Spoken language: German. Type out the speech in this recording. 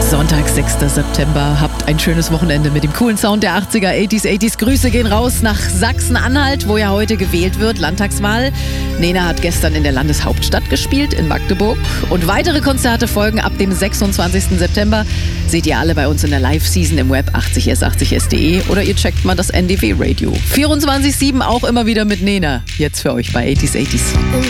Sonntag, 6. September. Habt ein schönes Wochenende mit dem coolen Sound der 80er, 80s. Grüße gehen raus nach Sachsen-Anhalt, wo ja heute gewählt wird, Landtagswahl. Nena hat gestern in der Landeshauptstadt gespielt, in Magdeburg. Und weitere Konzerte folgen ab dem 26. September. Seht ihr alle bei uns in der Live-Season im Web 80s80s.de oder ihr checkt mal das NDW-Radio. 24/7 auch immer wieder mit Nena. Jetzt für euch bei 80s.